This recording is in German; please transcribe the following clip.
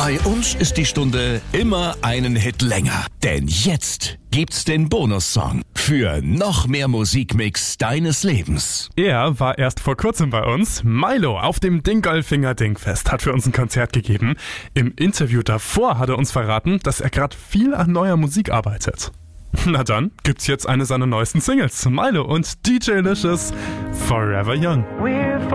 Bei uns ist die Stunde immer einen Hit länger. Denn jetzt gibt's den Bonussong für noch mehr Musikmix deines Lebens. Er war erst vor kurzem bei uns. Milo auf dem Dingolfinger Dingfest hat für uns ein Konzert gegeben. Im Interview davor hat er uns verraten, dass er gerade viel an neuer Musik arbeitet. Na dann gibt's jetzt eine seiner neuesten Singles. Milo und DJ Licious, Forever Young. We're